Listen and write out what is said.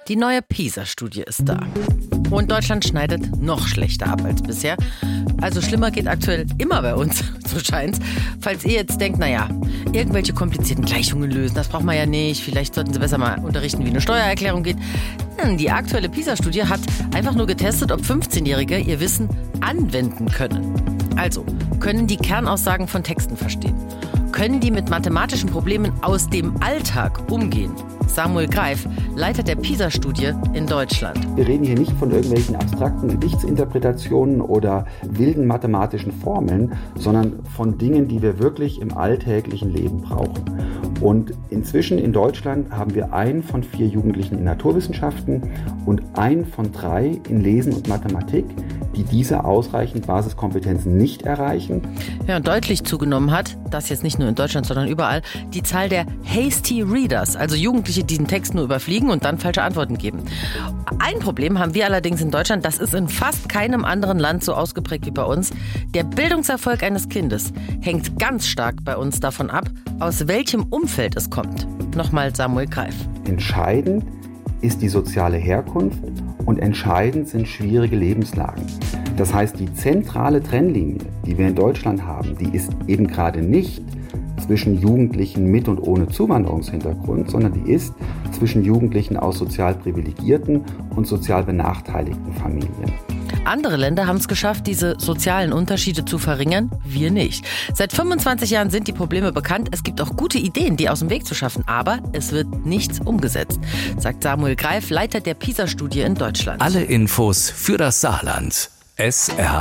Die neue PISA-Studie ist da. Und Deutschland schneidet noch schlechter ab als bisher. Also schlimmer geht aktuell immer bei uns, so scheint's. Falls ihr jetzt denkt, irgendwelche komplizierten Gleichungen lösen, das braucht man ja nicht. Vielleicht sollten Sie besser mal unterrichten, wie eine Steuererklärung geht. Die aktuelle PISA-Studie hat einfach nur getestet, ob 15-Jährige ihr Wissen anwenden können. Also, können die Kernaussagen von Texten verstehen? Können die mit mathematischen Problemen aus dem Alltag umgehen? Samuel Greif, Leiter der PISA-Studie in Deutschland. Wir reden hier nicht von irgendwelchen abstrakten Gedichtsinterpretationen oder wilden mathematischen Formeln, sondern von Dingen, die wir wirklich im alltäglichen Leben brauchen. Und inzwischen in Deutschland haben wir 1 von 4 Jugendlichen in Naturwissenschaften und 1 von 3 in Lesen und Mathematik, die diese ausreichend Basiskompetenzen nicht erreichen. Ja, und deutlich zugenommen hat, das jetzt nicht nur in Deutschland, sondern überall, die Zahl der Hasty Readers, also Jugendliche, die den Text nur überfliegen und dann falsche Antworten geben. Ein Problem haben wir allerdings in Deutschland, das ist in fast keinem anderen Land so ausgeprägt wie bei uns. Der Bildungserfolg eines Kindes hängt ganz stark bei uns davon ab, aus welchem Umfeld es kommt. Nochmal Samuel Greif. Entscheidend ist die soziale Herkunft und entscheidend sind schwierige Lebenslagen. Das heißt, die zentrale Trennlinie, die wir in Deutschland haben, die ist eben gerade nicht zwischen Jugendlichen mit und ohne Zuwanderungshintergrund, sondern die ist zwischen Jugendlichen aus sozial privilegierten und sozial benachteiligten Familien. Andere Länder haben es geschafft, diese sozialen Unterschiede zu verringern, wir nicht. Seit 25 Jahren sind die Probleme bekannt. Es gibt auch gute Ideen, die aus dem Weg zu schaffen, aber es wird nichts umgesetzt, sagt Samuel Greif, Leiter der PISA-Studie in Deutschland. Alle Infos für das Saarland. SR